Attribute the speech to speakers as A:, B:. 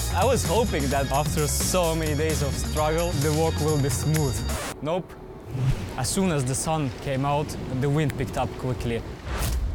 A: I was hoping that after so many days of struggle, the walk will be smooth. Nope. As soon as the sun came out, the wind picked up quickly.